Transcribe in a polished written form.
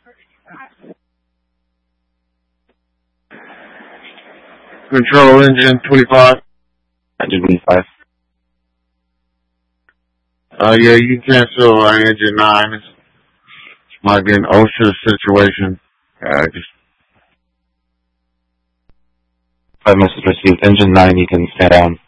Control engine 25. Engine 25. Yeah, you cancel engine 9. It might be an OSHA situation. Just 5 message received. Engine 9, you can stand down.